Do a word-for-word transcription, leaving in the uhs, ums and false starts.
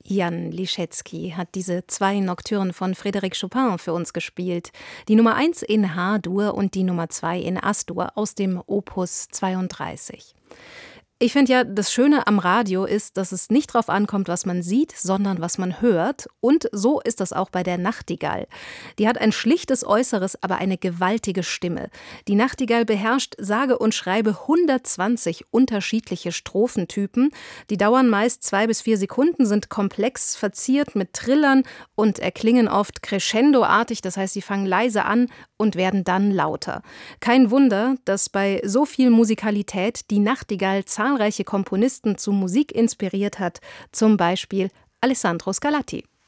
Jan Liszewski hat diese zwei Nocturnen von Frédéric Chopin für uns gespielt. Die Nummer eins in H-Dur und die Nummer zwei in As-Dur aus dem Opus zweiunddreißig. Ich finde ja, das Schöne am Radio ist, dass es nicht darauf ankommt, was man sieht, sondern was man hört. Und so ist das auch bei der Nachtigall. Die hat ein schlichtes Äußeres, aber eine gewaltige Stimme. Die Nachtigall beherrscht sage und schreibe hundertzwanzig unterschiedliche Strophentypen. Die dauern meist zwei bis vier Sekunden, sind komplex verziert mit Trillern und erklingen oft crescendoartig. Das heißt, sie fangen leise an und werden dann lauter. Kein Wunder, dass bei so viel Musikalität die Nachtigall zahlreiche Komponisten zu Musik inspiriert hat, zum Beispiel Alessandro Scarlatti.